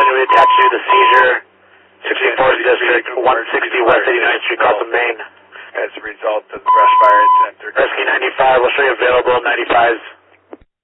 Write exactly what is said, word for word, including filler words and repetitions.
seven, we attach you to the seizure, sixty-fourth District, one sixty West eighty-ninth Street, Carlton, Maine. As a result of the brush fire incident. Rescue ninety-five, we'll show you available, ninety-five's